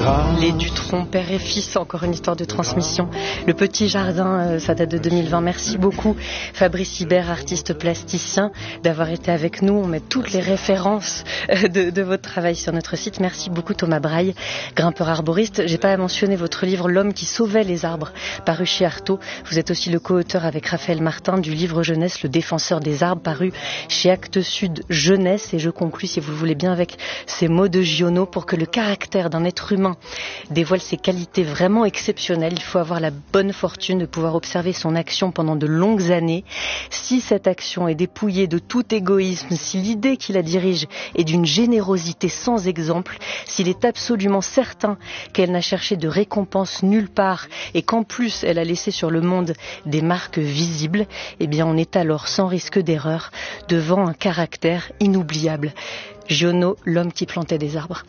Les Dutronc, père et fils, encore une histoire de transmission. Le Petit Jardin, ça date de 2020. Merci beaucoup Fabrice Hibert, artiste plasticien, d'avoir été avec nous. On met toutes les références de votre travail sur notre site. Merci beaucoup Thomas Braille, grimpeur arboriste. J'ai pas mentionné votre livre L'homme qui sauvait les arbres, paru chez Artaud. Vous êtes aussi le co-auteur avec Raphaël Martin du livre jeunesse Le défenseur des arbres, paru chez Actes Sud Jeunesse. Et je conclus, si vous le voulez bien, avec ces mots de Giono: pour que le caractère d'un être humain dévoile ses qualités vraiment exceptionnelles, il faut avoir la bonne fortune de pouvoir observer son action pendant de longues années. Si cette action est dépouillée de tout égoïsme, si l'idée qui la dirige est d'une générosité sans exemple, s'il est absolument certain qu'elle n'a cherché de récompense nulle part et qu'en plus elle a laissé sur le monde des marques visibles, eh bien on est alors sans risque d'erreur devant un caractère inoubliable. Giono, l'homme qui plantait des arbres.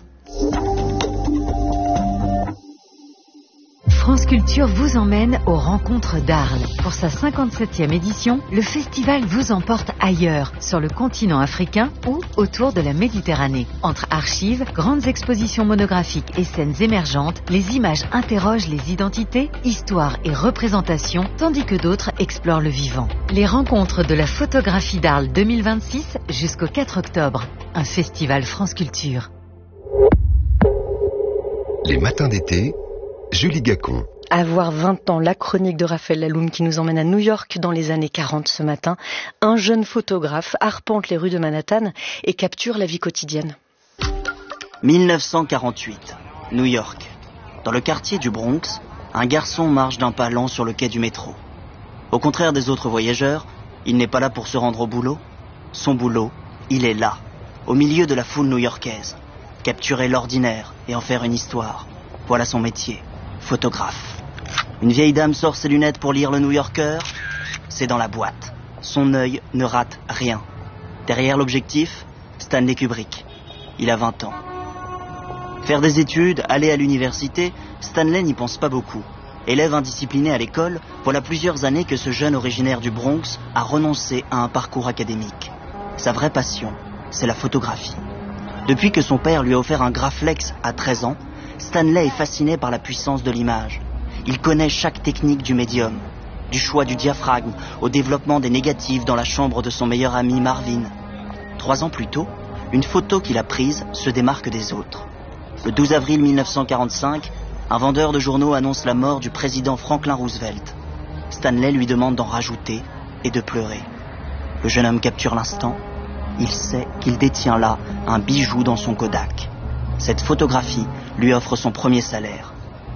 France Culture vous emmène aux rencontres d'Arles. Pour sa 57e édition, le festival vous emporte ailleurs, sur le continent africain ou autour de la Méditerranée. Entre archives, grandes expositions monographiques et scènes émergentes, les images interrogent les identités, histoires et représentations, tandis que d'autres explorent le vivant. Les rencontres de la photographie d'Arles 2026 jusqu'au 4 octobre. Un festival France Culture. Les matins d'été, Julie Gacon. Avoir 20 ans, la chronique de Raphaël Laloum qui nous emmène à New York dans les années 40 ce matin. Un jeune photographe arpente les rues de Manhattan et capture la vie quotidienne. 1948, New York. Dans le quartier du Bronx, un garçon marche d'un pas lent sur le quai du métro. Au contraire des autres voyageurs, il n'est pas là pour se rendre au boulot. Son boulot, il est là, au milieu de la foule new-yorkaise. Capturer l'ordinaire et en faire une histoire. Voilà son métier. Photographe. Une vieille dame sort ses lunettes pour lire le New Yorker. C'est dans la boîte. Son œil ne rate rien. Derrière l'objectif, Stanley Kubrick. Il a 20 ans. Faire des études, aller à l'université, Stanley n'y pense pas beaucoup. Élève indiscipliné à l'école, voilà plusieurs années que ce jeune originaire du Bronx a renoncé à un parcours académique. Sa vraie passion, c'est la photographie. Depuis que son père lui a offert un Graflex à 13 ans, Stanley est fasciné par la puissance de l'image. Il connaît chaque technique du médium, du choix du diaphragme au développement des négatifs dans la chambre de son meilleur ami Marvin. 3 ans plus tôt, une photo qu'il a prise se démarque des autres. Le 12 avril 1945, un vendeur de journaux annonce la mort du président Franklin Roosevelt. Stanley lui demande d'en rajouter et de pleurer. Le jeune homme capture l'instant. Il sait qu'il détient là un bijou dans son Kodak. Cette photographie lui offre son premier salaire.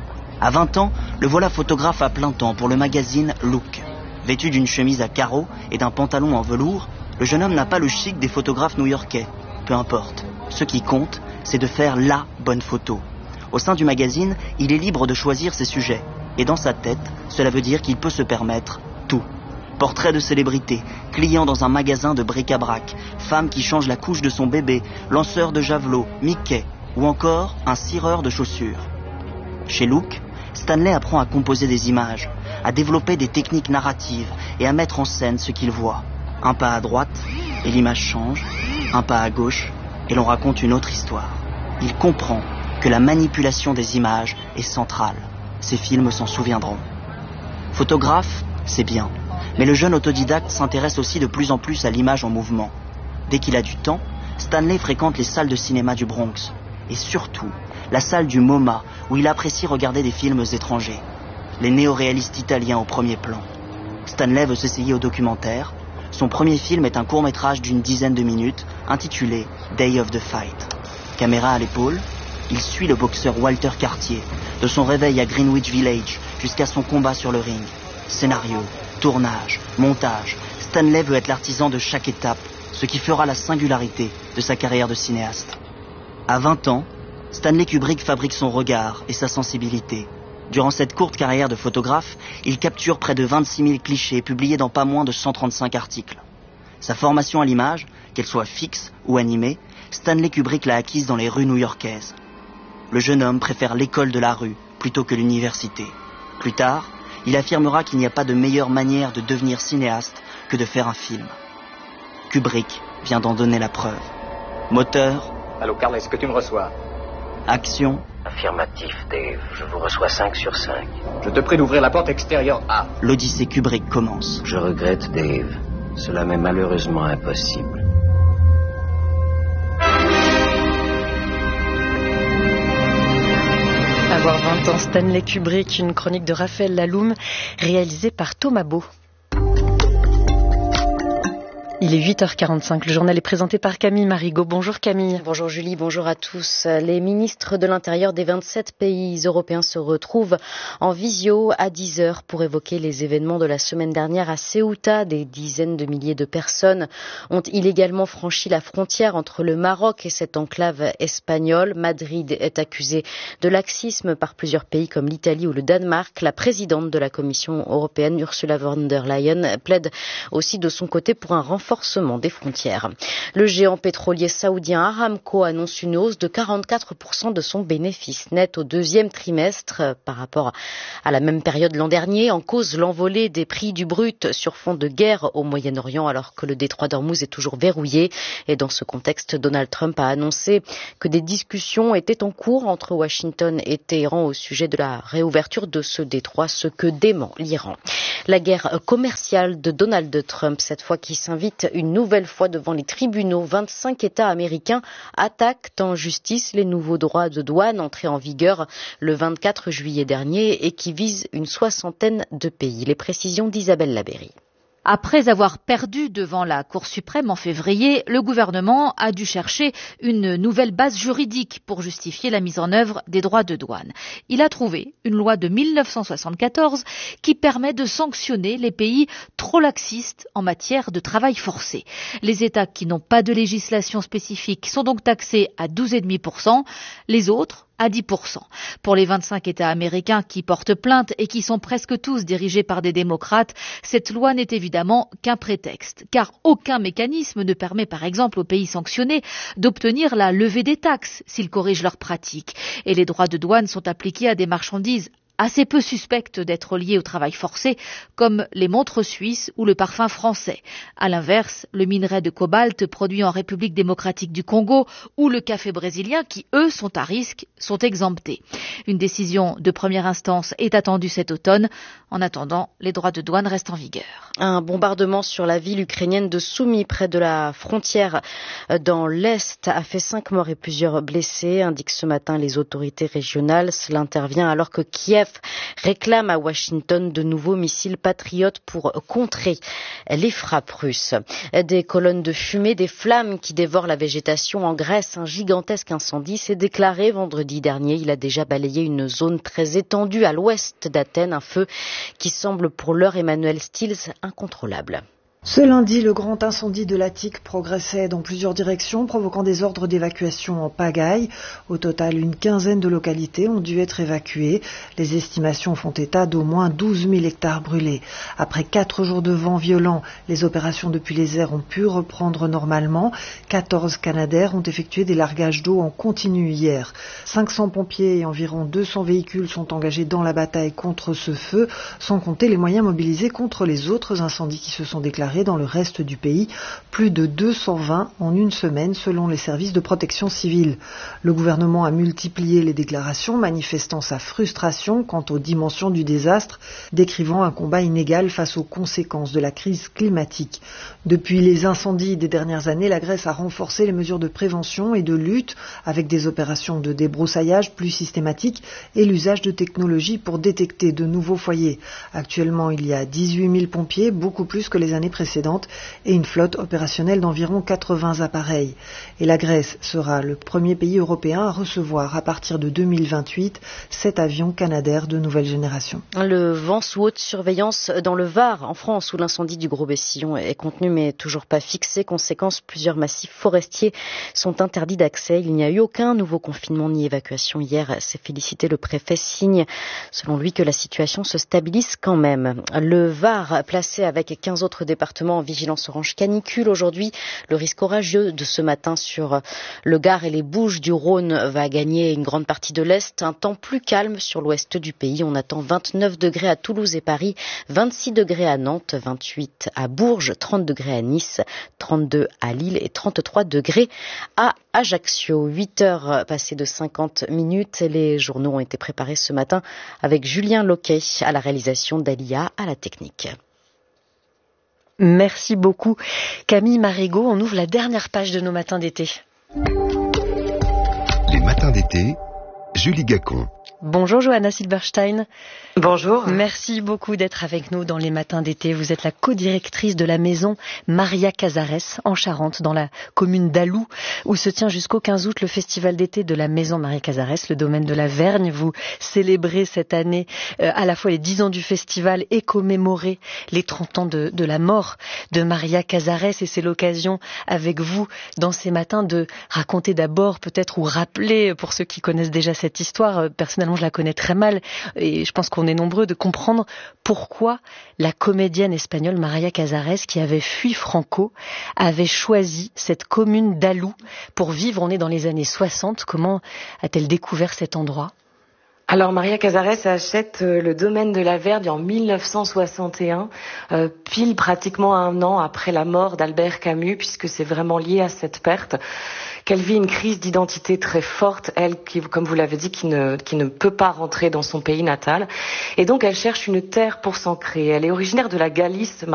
À 20 ans, le voilà photographe à plein temps pour le magazine Look. Vêtu d'une chemise à carreaux et d'un pantalon en velours, le jeune homme n'a pas le chic des photographes new-yorkais. Peu importe. Ce qui compte, c'est de faire la bonne photo. Au sein du magazine, il est libre de choisir ses sujets. Et dans sa tête, cela veut dire qu'il peut se permettre tout. Portraits de célébrités, clients dans un magasin de bric-à-brac, femme qui change la couche de son bébé, lanceur de javelot, Mickey, ou encore un cireur de chaussures. Chez Look, Stanley apprend à composer des images, à développer des techniques narratives et à mettre en scène ce qu'il voit. Un pas à droite, et l'image change, un pas à gauche, et l'on raconte une autre histoire. Il comprend que la manipulation des images est centrale. Ses films s'en souviendront. Photographe, c'est bien. Mais le jeune autodidacte s'intéresse aussi de plus en plus à l'image en mouvement. Dès qu'il a du temps, Stanley fréquente les salles de cinéma du Bronx. Et surtout, la salle du MoMA, où il apprécie regarder des films étrangers. Les néo-réalistes italiens au premier plan. Stanley veut s'essayer au documentaire. Son premier film est un court-métrage d'une dizaine de minutes, intitulé Day of the Fight. Caméra à l'épaule, il suit le boxeur Walter Cartier, de son réveil à Greenwich Village jusqu'à son combat sur le ring. Scénario, tournage, montage, Stanley veut être l'artisan de chaque étape, ce qui fera la singularité de sa carrière de cinéaste. À 20 ans, Stanley Kubrick fabrique son regard et sa sensibilité. Durant cette courte carrière de photographe, il capture près de 26 000 clichés publiés dans pas moins de 135 articles. Sa formation à l'image, qu'elle soit fixe ou animée, Stanley Kubrick l'a acquise dans les rues new-yorkaises. Le jeune homme préfère l'école de la rue plutôt que l'université. Plus tard, il affirmera qu'il n'y a pas de meilleure manière de devenir cinéaste que de faire un film. Kubrick vient d'en donner la preuve. Moteur. Allô, Carl, est-ce que tu me reçois? Action. Affirmatif, Dave. Je vous reçois 5 sur 5. Je te prie d'ouvrir la porte extérieure A. L'Odyssée Kubrick commence. Je regrette, Dave. Cela m'est malheureusement impossible. Avoir 20 ans, Stanley Kubrick, une chronique de Raphaël Laloum, réalisée par Thomas Beau. Il est 8h45, le journal est présenté par Camille Marigot. Bonjour Camille. Bonjour Julie, bonjour à tous. Les ministres de l'Intérieur des 27 pays européens se retrouvent en visio à 10h pour évoquer les événements de la semaine dernière à Ceuta. Des dizaines de milliers de personnes ont illégalement franchi la frontière entre le Maroc et cette enclave espagnole. Madrid est accusé de laxisme par plusieurs pays comme l'Italie ou le Danemark. La présidente de la Commission européenne, Ursula von der Leyen, plaide aussi de son côté pour un renforcement des frontières. Le géant pétrolier saoudien Aramco annonce une hausse de 44% de son bénéfice net au deuxième trimestre par rapport à la même période l'an dernier. En cause, l'envolée des prix du brut sur fond de guerre au Moyen-Orient alors que le détroit d'Ormuz est toujours verrouillé. Et dans ce contexte, Donald Trump a annoncé que des discussions étaient en cours entre Washington et Téhéran au sujet de la réouverture de ce détroit, ce que dément l'Iran. La guerre commerciale de Donald Trump, cette fois qui s'invite une nouvelle fois devant les tribunaux. 25 États américains attaquent en justice les nouveaux droits de douane entrés en vigueur le 24 juillet dernier et qui visent une soixantaine de pays. Les précisions d'Isabelle Labéry. Après avoir perdu devant la Cour suprême en février, le gouvernement a dû chercher une nouvelle base juridique pour justifier la mise en œuvre des droits de douane. Il a trouvé une loi de 1974 qui permet de sanctionner les pays trop laxistes en matière de travail forcé. Les États qui n'ont pas de législation spécifique sont donc taxés à 12,5%, les autres à 10%. Pour les 25 États américains qui portent plainte et qui sont presque tous dirigés par des démocrates, cette loi n'est évidemment qu'un prétexte, car aucun mécanisme ne permet par exemple aux pays sanctionnés d'obtenir la levée des taxes s'ils corrigent leurs pratiques. Et les droits de douane sont appliqués à des marchandises assez peu suspectes d'être liées au travail forcé, comme les montres suisses ou le parfum français. À l'inverse, le minerai de cobalt produit en République démocratique du Congo ou le café brésilien, qui eux sont à risque, sont exemptés. Une décision de première instance est attendue cet automne. En attendant, les droits de douane restent en vigueur. Un bombardement sur la ville ukrainienne de Soumy, près de la frontière dans l'Est, a fait 5 morts et plusieurs blessés, indiquent ce matin les autorités régionales. Cela intervient alors que Kiev réclame à Washington de nouveaux missiles patriotes pour contrer les frappes russes. Des colonnes de fumée, des flammes qui dévorent la végétation en Grèce. Un gigantesque incendie s'est déclaré vendredi dernier. Il a déjà balayé une zone très étendue à l'ouest d'Athènes. Un feu qui semble pour l'heure, Emmanuel Stills, incontrôlable. Ce lundi, le grand incendie de l'Attique progressait dans plusieurs directions, provoquant des ordres d'évacuation en pagaille. Au total, une quinzaine de localités ont dû être évacuées. Les estimations font état d'au moins 12 000 hectares brûlés. Après 4 jours de vent violent, les opérations depuis les airs ont pu reprendre normalement. 14 Canadair ont effectué des largages d'eau en continu hier. 500 pompiers et environ 200 véhicules sont engagés dans la bataille contre ce feu, sans compter les moyens mobilisés contre les autres incendies qui se sont déclarés dans le reste du pays, plus de 220 en une semaine selon les services de protection civile. Le gouvernement a multiplié les déclarations manifestant sa frustration quant aux dimensions du désastre, décrivant un combat inégal face aux conséquences de la crise climatique. Depuis les incendies des dernières années, la Grèce a renforcé les mesures de prévention et de lutte avec des opérations de débroussaillage plus systématiques et l'usage de technologies pour détecter de nouveaux foyers. Actuellement, il y a 18 000 pompiers, beaucoup plus que les années précédentes, et une flotte opérationnelle d'environ 80 appareils. Et la Grèce sera le premier pays européen à recevoir à partir de 2028 7 avions Canadair de nouvelle génération. Le vent sous haute surveillance dans le Var, en France, où l'incendie du Gros Bessillon est contenu mais toujours pas fixé. Conséquence, plusieurs massifs forestiers sont interdits d'accès. Il n'y a eu aucun nouveau confinement ni évacuation hier. C'est félicité le préfet, signe selon lui que la situation se stabilise quand même. Le Var, placé avec 15 autres départements départements en vigilance orange canicule aujourd'hui. Le risque orageux de ce matin sur le Gard et les Bouches du Rhône va gagner une grande partie de l'Est. Un temps plus calme sur l'ouest du pays. On attend 29 degrés à Toulouse et Paris, 26 degrés à Nantes, 28 à Bourges, 30 degrés à Nice, 32 à Lille et 33 degrés à Ajaccio. 8 heures passées de 50 minutes. Les journaux ont été préparés ce matin avec Julien Loquet à la réalisation, d'Alia à la technique. Merci beaucoup Camille Marigot. On ouvre la dernière page de nos matins d'été. Les matins d'été, Julie Gacon. Bonjour Johanna Silberstein. Bonjour. Merci beaucoup d'être avec nous dans les matins d'été. Vous êtes la co-directrice de la maison Maria Casares en Charente, dans la commune d'Alou, où se tient jusqu'au 15 août le festival d'été de la maison Maria Casares, le domaine de la Vergne. Vous célébrez cette année à la fois les 10 ans du festival et commémorez les 30 ans de la mort de Maria Casares. Et c'est l'occasion avec vous dans ces matins de raconter d'abord peut-être ou rappeler, pour ceux qui connaissent déjà cette histoire, personnellement je la connais très mal et je pense qu'on est nombreux de comprendre pourquoi la comédienne espagnole Maria Casares, qui avait fui Franco, avait choisi cette commune d'Alou pour vivre. On est dans les années 60. Comment a-t-elle découvert cet endroit ? Alors Maria Casares achète le domaine de la Vergne en 1961, pile pratiquement un an après la mort d'Albert Camus, puisque c'est vraiment lié à cette perte, qu'elle vit une crise d'identité très forte, elle qui, comme vous l'avez dit, qui ne peut pas rentrer dans son pays natal. Et donc elle cherche une terre pour s'ancrer. Elle est originaire de la Galice,